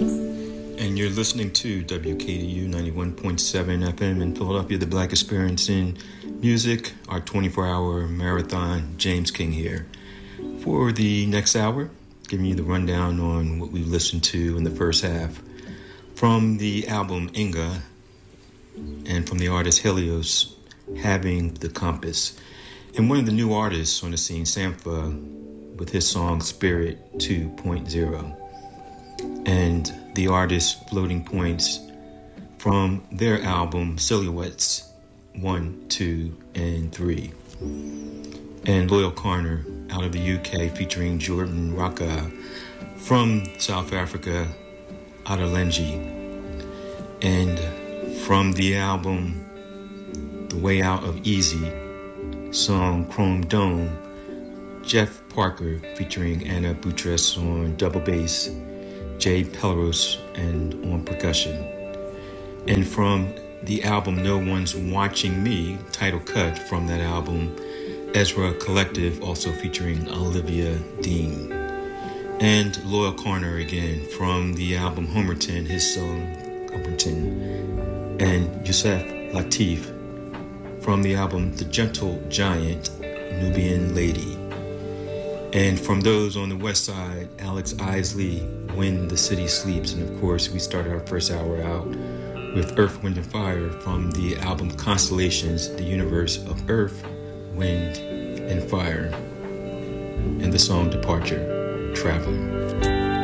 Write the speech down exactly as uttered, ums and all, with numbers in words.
And you're listening to W K D U ninety-one point seven F M in Philadelphia, the Black Experience in Music, our twenty-four hour marathon. James King here. For the next hour, giving you the rundown on what we listened to in the first half. From the album Inga, and from the artist Helios, Having the Compass. And one of the new artists on the scene, Sampha, with his song Spirit two point oh. And the artist Floating Points from their album Silhouettes one, two, and three. And Loyal Corner out of the U K featuring Jordan Raka from South Africa, Adalenji. And from the album The Way Out of Easy, song Chrome Dome, Jeff Parker featuring Anna Butress on double bass, Jay Pelleros and on percussion. And from the album No One's Watching Me, title cut from that album, Ezra Collective, also featuring Olivia Dean. And Loyal Corner again from the album Homerton, his song Homerton. And Yusef Latif from the album The Gentle Giant, Nubian Lady. And from those on the west side, Alex Isley, When the City Sleeps. And of course, we started our first hour out with Earth, Wind, and Fire from the album Constellations, the universe of Earth, Wind, and Fire. And the song Departure, Traveling.